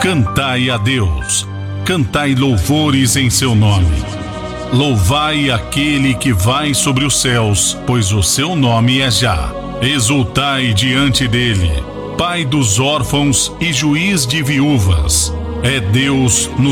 Cantai a Deus, cantai louvores em seu nome. Louvai aquele que vai sobre os céus, pois o seu nome é Já. Exultai diante dele, Pai dos órfãos e juiz de viúvas. É Deus no